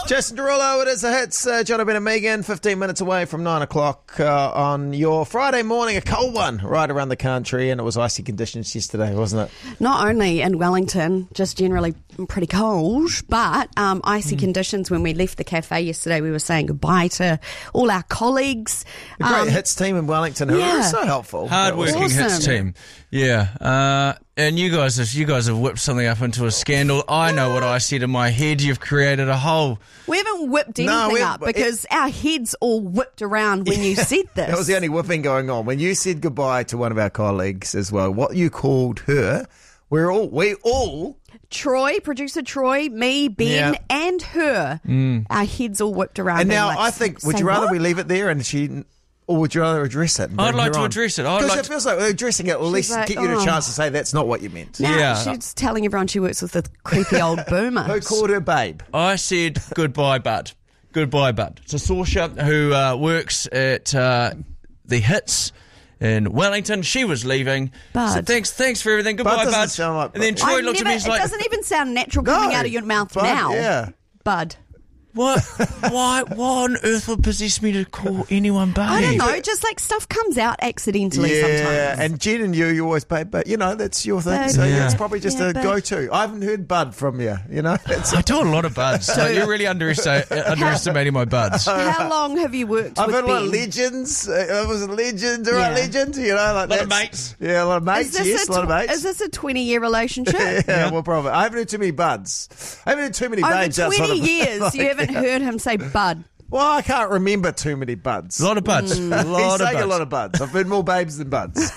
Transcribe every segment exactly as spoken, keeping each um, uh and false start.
Jason Derulo, it is the hits. Uh, John Ben and Megan, fifteen minutes away from nine o'clock uh, on your Friday morning, a cold one right around the country, and it was icy conditions yesterday, wasn't it? Not only in Wellington, just generally pretty cold, but um, icy mm. conditions. When we left the cafe yesterday, we were saying goodbye to all our colleagues. The great um, hits team in Wellington, who yeah. were so helpful. Hard-working awesome. hits team. Yeah. Uh, and you guys, have, you guys have whipped something up into a scandal. I know what I said in my head. You've created a whole... We haven't whipped anything No, we- up because it, our heads all whipped around when you said this. That was the only whipping going on. When you said goodbye to one of our colleagues as well, what you called her, we're all, we all... Troy, producer Troy, me, Ben, Yeah. and her. Mm. Our heads all whipped around. And being now like, I think, would "Say you rather what?" we leave it there and she... Or would you rather address it? and I'd bring like her to on? address it. I'd Because like it to- feels like addressing it will at least like, get you a oh. chance to say that's not what you meant. Now Yeah. she's telling everyone she works with a creepy old boomer. Who called her babe? I said goodbye, bud. Goodbye, bud. It's a Saoirse who uh, works at uh, the Hits in Wellington. She was leaving. Bud. So thanks, thanks for everything. Goodbye, doesn't bud. sound like and then bud. Troy I looked never, at me. He's it like, doesn't even sound natural coming No, out of your mouth bud, now. yeah. Bud. "What? Why? What on earth would possess me to call anyone babe?" I don't know, just like stuff comes out accidentally Yeah, sometimes. and Jen and you, you always babe, but you know, that's your thing. Babe. So Yeah. it's probably just Yeah, a babe. go-to. I haven't heard bud from you, you know? It's, I do a lot of buds. So you're really underesti- underestimating my buds. How long have you worked I've with heard a lot of Ben? legends. Uh, it was a legend, all right, Yeah. legend, you know? Like Lot of that's- mates. Yeah, a lot of Is mates, this, yes, a a lot of tw- mates. is this a twenty-year relationship? yeah, well, probably. I haven't heard too many buds. I haven't heard too many Over babes outside twenty of years, like, you haven't heard him say bud. Well, I can't remember too many buds. A lot of buds. A He's lot of saying buds. a lot of buds. I've heard more babes than buds.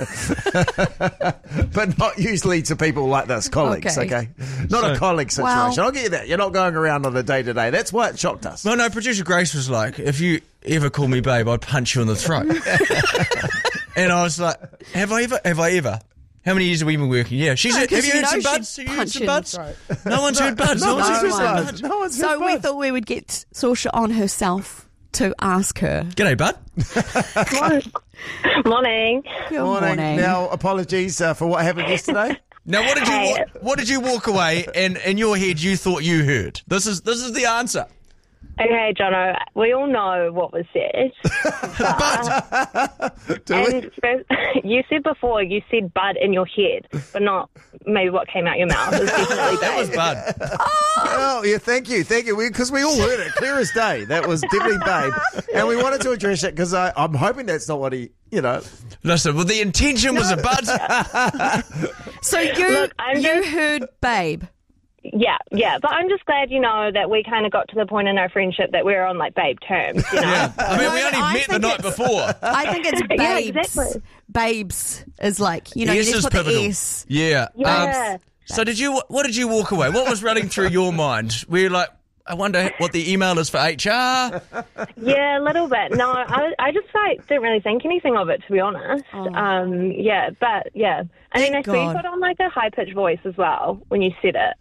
But not usually to people like this, colleagues, okay? Okay. Not a So- colleague situation. Well- I'll get you that. You're not going around on a day-to-day. That's why it shocked us. No, no, producer Grace was like, if you ever call me babe, I'd punch you in the throat. And I was like, have I ever? Have I ever? How many years have we been working? Yeah. She's No, have 'cause you you heard some know buds? she'd Have you heard punch some you in the buds? throat. No one's heard buds. No, No one's one's heard heard buds. buds. No one's So heard we buds. thought we would get Saoirse on herself to ask her. G'day, bud. Morning. Good Morning. morning. Now, apologies uh, for what happened yesterday. Now, what did you Hey. wa- what did you walk away and in your head you thought you heard? This is this is the answer. Okay, Jono, we all know what was said. But Do we? and first, you said before, you said bud in your head, but not maybe what came out your mouth. It was definitely that was babe. bud. Oh, yeah, thank you. Thank you. Because we, we all heard it clear as day. That was definitely babe. And we wanted to address it because I'm hoping that's not what he, you know. Listen, well, the intention was a bud. So you Look, I'm you just- heard babe. Yeah, yeah. But I'm just glad, you know, that we kind of got to the point in our friendship that we're on, like, babe terms, you know? Yeah. I mean, we No, only I met the think night it's- before. I think it's Yeah, babes. exactly. Babes is like, you know, The you S need is to put pivotal. the S. Yeah. Yeah. Um, so did you? What did you walk away? What was running through your mind? Were you like, I wonder what the email is for H R? Yeah, a little bit. No, I, I just, like, didn't really think anything of it, to be honest. Um, yeah, but, yeah. I mean, I Thank saw you God. put on, like, a high-pitched voice as well when you said it.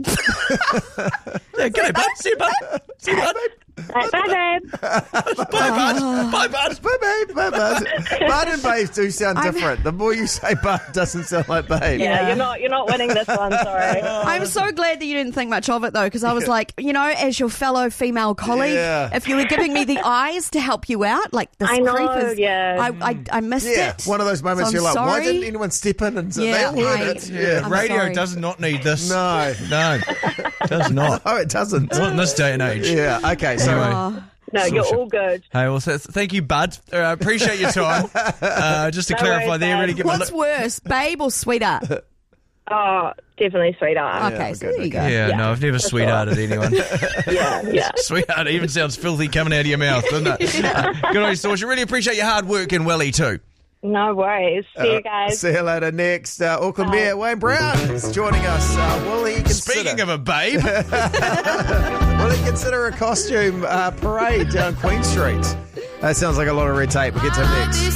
Yeah, g'day, bud. See you, bud. See you, bud. Like, bye, babe. Bye, bud. Bye, bud. Bud, babe, bud, bud. Bud and babes do sound different. The more you say bud, it doesn't sound like babe. Yeah, Yeah. you're not you're not winning this one, sorry. I'm so glad that you didn't think much of it, though, because I was like, you know, as your fellow female colleague, Yeah. if you were giving me the eyes to help you out, like this I know, creep is, yeah. I, I, I missed Yeah, it. one of those moments So you're I'm like, why sorry. didn't anyone step in and say Yeah, they all heard I- it? Yeah, I'm radio sorry. does not need this. No. No, does not. Oh, it doesn't. Not in this day and age. Yeah, okay, so Anyway. Oh, No, you're all good. Hey, well, th- thank you, bud. Uh, appreciate your time. Uh, just to No clarify worries, there, bud. really get my what's li- worse, babe or sweetheart? Oh, definitely sweetheart. Okay, Yeah, so good, there you go. Yeah, Yeah, no, I've never for sweethearted anyone. Yeah, yeah. Sweetheart even sounds filthy coming out of your mouth, doesn't it? Uh, good on you, Saoirse. Really appreciate your hard work in Welly too. No worries. See you guys. see you later. Next, uh, Auckland Mayor Wayne Brown is joining us. Uh, will he consider, Speaking of a babe, will he consider a costume uh, parade down Queen Street? That sounds like a lot of red tape. We'll get to him next.